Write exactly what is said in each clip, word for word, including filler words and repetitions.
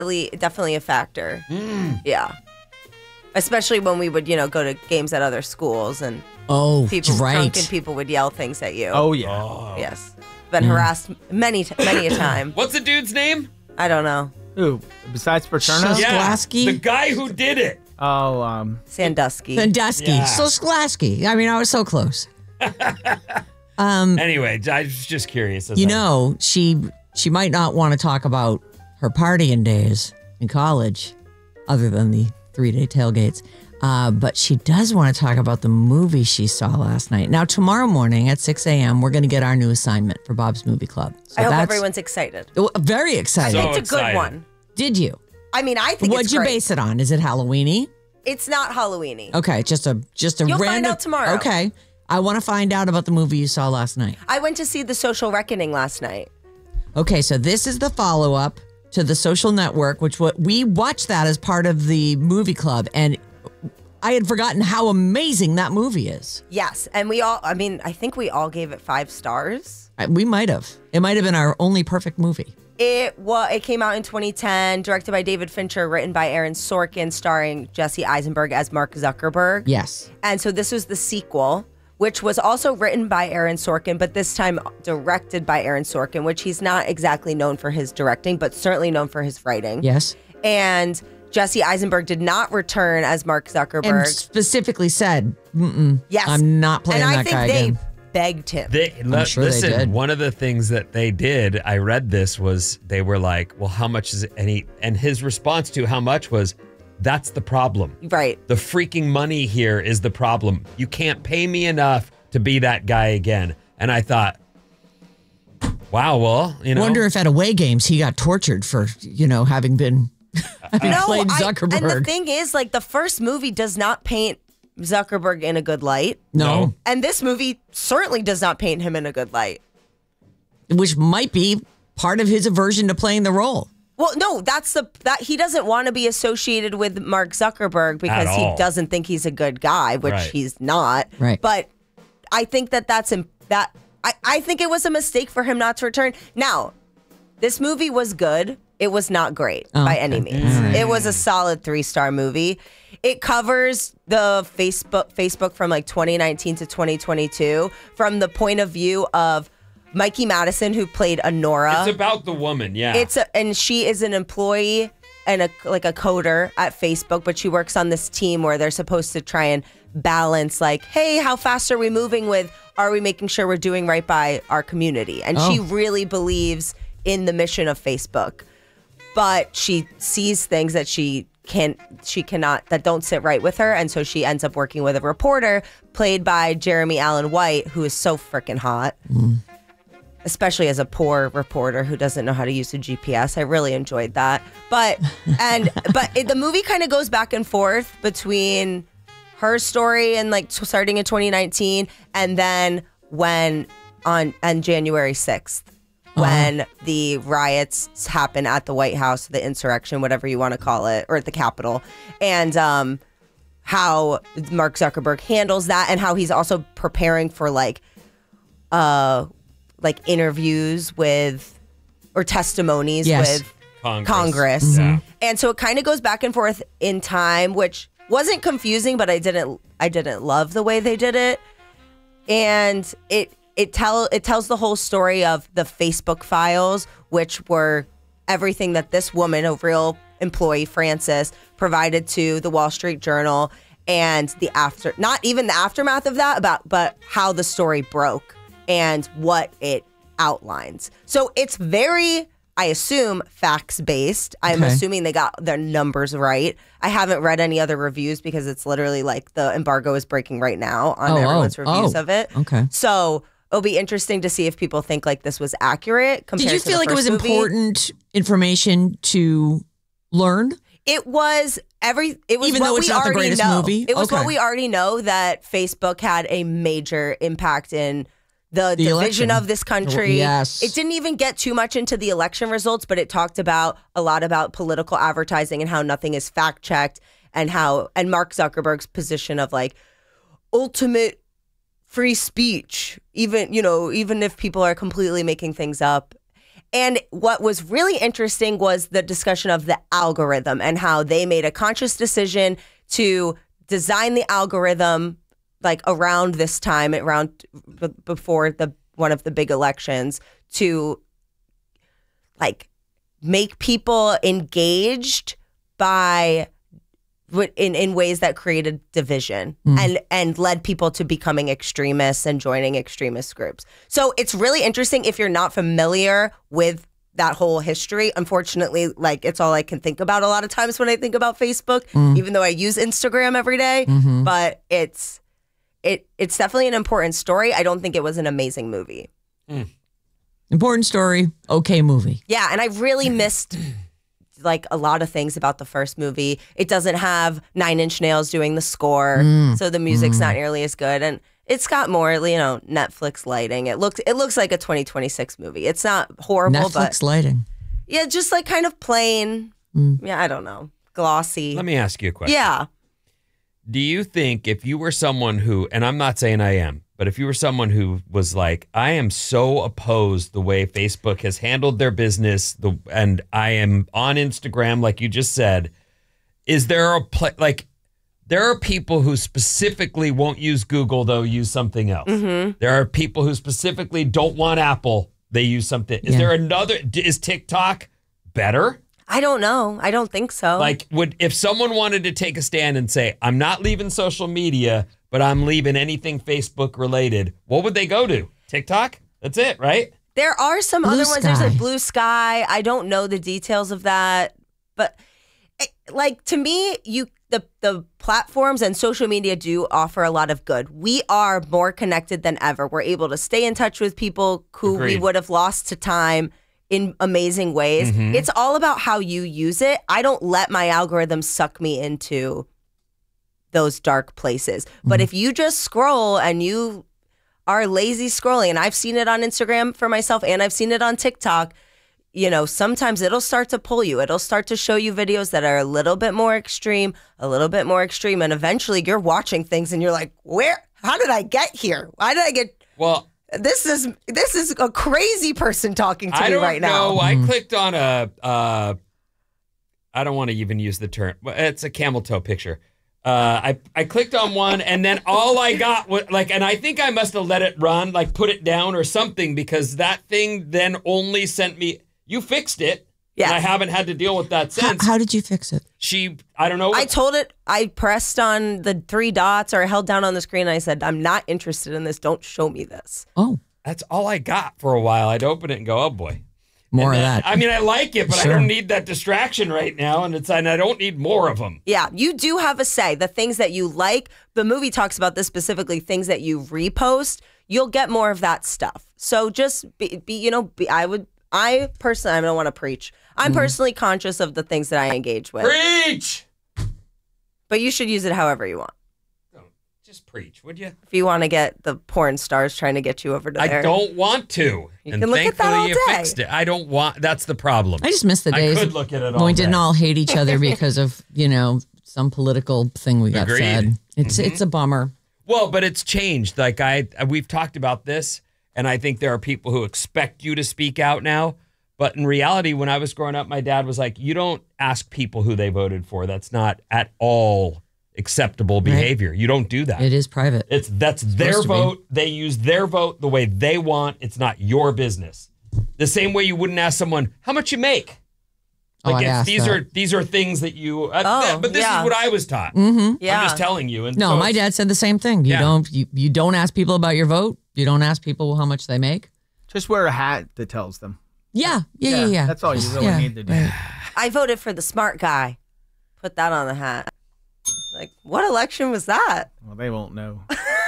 definitely, definitely a factor. Mm. Yeah. Especially when we would, you know, go to games at other schools and oh, people, right. drunken people would yell things at you. Oh, yeah. Oh. Yes. Been harassed many, t- many a time. What's the dude's name? I don't know. Who? Besides Paterno? Yeah, Sklaski? the guy who did it. Oh, um. Sandusky. Sandusky. Yeah. So Sklaski. I mean, I was so close. um, Anyway, I was just curious. as you I- know, she she might not want to talk about her partying days in college, other than the three-day tailgates. Uh, but she does want to talk about the movie she saw last night. Now, tomorrow morning at six a.m., we're going to get our new assignment for Bob's Movie Club. So I hope that's everyone's excited. very excited. So it's a good excited. one. Did you? I mean, I think What'd it's you great. base it on? Is it Halloween-y? It's not Halloween-y. Okay, just a just a You'll random. find out tomorrow. Okay, I want to find out about the movie you saw last night. I went to see The Social Reckoning last night. Okay, so this is the follow up to The Social Network, which what we watched that as part of the movie club, and I had forgotten how amazing that movie is. Yes, and we all, I mean, I think we all gave it five stars. I- We might have. It might have been our only perfect movie. It well, it came out in twenty ten, directed by David Fincher, written by Aaron Sorkin, starring Jesse Eisenberg as Mark Zuckerberg. Yes. And so this was the sequel, which was also written by Aaron Sorkin, but this time directed by Aaron Sorkin, which he's not exactly known for his directing, but certainly known for his writing. Yes. And Jesse Eisenberg did not return as Mark Zuckerberg. And specifically said, Mm-mm, yes. I'm not playing and I that think guy they again. begged him. They, I'm sure they listen, did. one of the things that they did, I read this, was they were like, well, how much is it? And, he, and his response to how much was, that's the problem. Right. The freaking money here is the problem. You can't pay me enough to be that guy again. And I thought, wow, well, you know. Wonder if at away games he got tortured for, you know, having been having No, played I- Zuckerberg. and the thing is, like, the first movie does not paint Zuckerberg in a good light. no. And this movie certainly does not paint him in a good light. Which might be part of his aversion to playing the role. Well, no, that's the that he doesn't want to be associated with Mark Zuckerberg because At he all. doesn't think he's a good guy, which Right. he's not. Right. But I think that that's im- that I, I think it was a mistake for him not to return. Now, this movie was good. It was not great Oh, by okay. any means. All right. It was a solid three-star movie. It covers the Facebook Facebook from like twenty nineteen to twenty twenty-two from the point of view of Mikey Madison, who played Honora. It's about the woman, yeah. It's a, and she is an employee and a like a coder at Facebook, but she works on this team where they're supposed to try and balance like, hey, how fast are we moving with? Are we making sure we're doing right by our community? And she Oh. really believes in the mission of Facebook, but she sees things that she can't, she cannot, that don't sit right with her, and so she ends up working with a reporter played by Jeremy Allen White, who is so freaking hot. Especially as a poor reporter who doesn't know how to use a G P S. I really enjoyed that. But and but it, the movie kind of goes back and forth between her story and like t- starting in twenty nineteen and then when on on January sixth when the riots happen at the White House, the insurrection, whatever you want to call it, or at the Capitol, and um how Mark Zuckerberg handles that and how he's also preparing for like uh like interviews with or testimonies Yes. with Congress. Congress. Yeah. And so it kind of goes back and forth in time, which wasn't confusing, but I didn't I didn't love the way they did it. And it it tell it tells the whole story of the Facebook files, which were everything that this woman, a real employee, Frances, provided to the Wall Street Journal, and the after not even the aftermath of that, about but how the story broke and what it outlines. So it's very, I assume, facts-based. I'm Okay. assuming they got their numbers right. I haven't read any other reviews because it's literally like the embargo is breaking right now on Oh, everyone's oh, reviews oh, of it. okay. So it'll be interesting to see if people think like this was accurate compared Did you to feel the like it was first movie. important information to learn? It was every. It was Even what though it's we not the already greatest know. movie? It was what Okay. we already know, that Facebook had a major impact in the, The division election. of this country. Yes. It didn't even get too much into the election results, but it talked about a lot about political advertising and how nothing is fact checked, and how and Mark Zuckerberg's position of like ultimate free speech, even you know even if people are completely making things up. And what was really interesting was the discussion of the algorithm and how they made a conscious decision to design the algorithm like around this time, around b- before the one of the big elections, to like make people engaged by in in ways that created division mm. and and led people to becoming extremists and joining extremist groups. So it's really interesting if you're not familiar with that whole history. Unfortunately, like it's all I can think about a lot of times when I think about Facebook, mm. even though I use Instagram every day. Mm-hmm. But it's it it's definitely an important story. I don't think it was an amazing movie. Mm. Important story, okay movie. Yeah, and I really missed like a lot of things about the first movie. It doesn't have Nine Inch Nails doing the score, mm. so the music's mm. not nearly as good. And it's got more, you know, Netflix lighting. It looks it looks like a twenty twenty-six movie. It's not horrible, Netflix but Netflix lighting. Yeah, just like kind of plain. Mm. Yeah, I don't know, glossy. Let me ask you a question. Yeah. Do you think if you were someone who, and I'm not saying I am, but if you were someone who was like, I am so opposed the way Facebook has handled their business, the and I am on Instagram, like you just said, is there a pla- like there are people who specifically won't use Google, they'll use something else. Mm-hmm. There are people who specifically don't want Apple, they use something. Is yeah. there another? Is TikTok better? I don't know. I don't think so. Like, would if someone wanted to take a stand and say, I'm not leaving social media, but I'm leaving anything Facebook related, what would they go to? TikTok? That's it, right? There are some Blue other Sky. ones. There's like Blue Sky. I don't know the details of that. But like to me, you the the platforms and social media do offer a lot of good. We are more connected than ever. We're able to stay in touch with people who Agreed. we would have lost to time in amazing ways. Mm-hmm. It's all about how you use it. I don't let my algorithm suck me into those dark places. Mm-hmm. But if you just scroll and you are lazy scrolling, and I've seen it on Instagram for myself and I've seen it on TikTok, you know, sometimes it'll start to pull you. It'll start to show you videos that are a little bit more extreme, a little bit more extreme. And eventually you're watching things and you're like, where, how did I get here? Why did I get... Well... This is this is a crazy person talking to I me don't right now. know. I clicked on a. Uh, I don't want to even use the term. It's a camel toe picture. Uh, I I clicked on one, and then all I got was like, and I think I must have let it run, like put it down or something, because that thing then only sent me. You fixed it. Yes. And I haven't had to deal with that since. How, how did you fix it? She, I don't know. What, I told it, I pressed on the three dots or I held down on the screen and I said, I'm not interested in this. Don't show me this. Oh. That's all I got for a while. I'd open it and go, oh boy. More and of then, that. I mean, I like it, but Sure. I don't need that distraction right now. And it's and I don't need more of them. Yeah, you do have a say. The things that you like, the movie talks about this specifically, things that you repost, you'll get more of that stuff. So just be, be you know, be, I would, I personally, I don't want to preach. I'm mm. personally conscious of the things that I engage with. Preach! But you should use it however you want. Don't just preach, would you? If you want to get the porn stars trying to get you over to there. I don't want to. You and can look at that all you day. Fixed it. I don't want, that's the problem. I just miss the days I could look at it all when we didn't day. all hate each other because of, you know, some political thing we got Agreed. said. It's Mm-hmm. it's a bummer. Well, but it's changed. Like I, we've talked about this, and I think there are people who expect you to speak out now. But in reality, when I was growing up, my dad was like, you don't ask people who they voted for. That's not at all acceptable behavior. Right. You don't do that. It is private. It's that's it's their vote. They use their vote the way they want. It's not your business. The same way you wouldn't ask someone how much you make. Like oh, I it's, asked these that. are these are things that you. Uh, Oh, th- but this yeah. is what I was taught. Mm-hmm. Yeah. I'm just telling you. And No, so my it's- dad said the same thing. You Yeah. don't you, you don't ask people about your vote. You don't ask people how much they make. Just wear a hat that tells them. Yeah, yeah, yeah, yeah. That's all you really Yeah, need to do. right. I voted for the smart guy. Put that on the hat. Like, what election was that? Well, they won't know.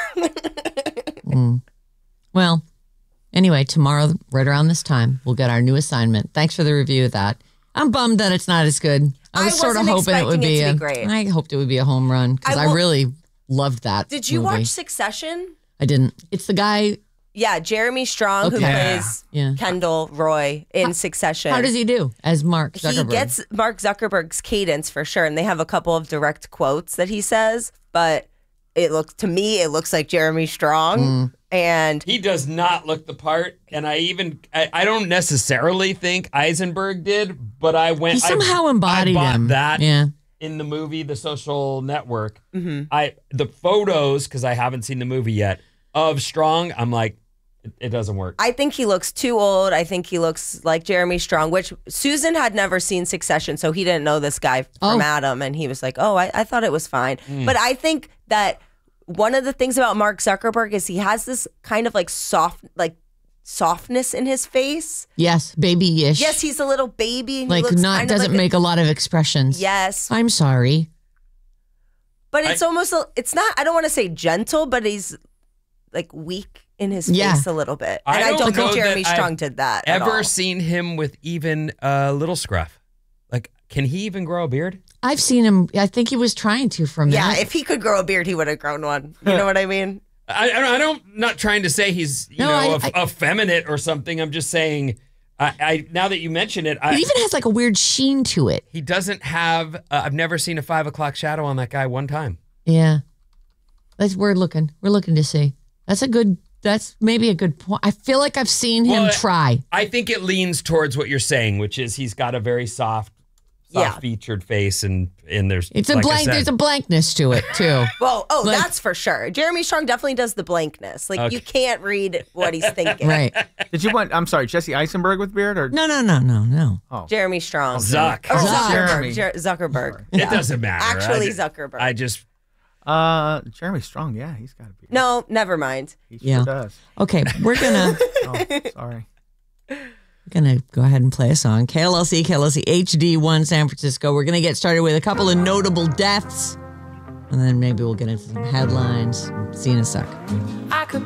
Mm. Well, anyway, tomorrow, right around this time, we'll get our new assignment. Thanks for the review of that. I'm bummed that it's not as good. I I was sort of wasn't hoping it would expecting be, it to a, be great. I hoped it would be a home run because I I, will- really loved that. Did you movie. watch Succession? I didn't. It's the guy. Yeah, Jeremy Strong, who Okay. plays Yeah. Kendall Roy in Succession. How does he do as Mark Zuckerberg? He gets Mark Zuckerberg's cadence for sure, and they have a couple of direct quotes that he says, but it looks to me, it looks like Jeremy Strong. Mm. And He does not look the part, and I even I, I don't necessarily think Eisenberg did, but I went. He somehow I, embodied I bought him. that Yeah. in the movie The Social Network. Mm-hmm. I the photos, because I haven't seen the movie yet, of Strong. I'm like, it, it doesn't work. I think he looks too old. I think he looks like Jeremy Strong, which Susan had never seen Succession, so he didn't know this guy from Oh. Adam, and he was like, "Oh, I, I thought it was fine." But I think that one of the things about Mark Zuckerberg is he has this kind of like soft, like softness in his face. Yes, baby-ish. Yes, he's a little baby. And he like looks not kind of doesn't like a- make a lot of expressions. Yes, I'm sorry. but it's almost a- it's not. I don't want to say gentle, but he's like weak in his Yeah. face a little bit. I And I don't don't, think know Jeremy that I've Strong did that. at Ever all. seen him with even a little scruff? Like, can he even grow a beard? I've seen him. I think he was trying to from Yeah, that. if he could grow a beard, he would have grown one. You know what I mean? I, I don't. Not trying to say he's you No, know I- eff- I- effeminate or something. I'm just saying. I, I now that you mention it, I, It even has like a weird sheen to it. he doesn't have. Uh, I've never seen a five o'clock shadow on that guy one time. Yeah. That's we're looking. We're looking to see. That's a good that's maybe a good point. I feel like I've seen him Well, try. I think it leans towards what you're saying, which is he's got a very soft, soft Yeah. featured face, and and there's It's a like I blank said- there's a blankness to it too. Well, oh, Like- that's for sure. Jeremy Strong definitely does the blankness. Like Okay. you can't read what he's thinking. Right. Did you want? I'm sorry, Jesse Eisenberg with beard or No, no, no, no, no. Jeremy Strong. Zuck. Or Zuck. Zuckerberg. Jeremy. Jer- Zuckerberg. It Yeah. doesn't matter. Actually, I, ju- Zuckerberg. I just uh Jeremy Strong? Yeah, he's got a beard. no, never mind. he sure Yeah. does. Okay, we're gonna Oh, sorry. gonna go ahead and play a song. K L L C, K L L C H D one San Francisco. We're gonna get started with a couple of notable deaths. And then maybe we'll get into some headlines. See you in a sec. I could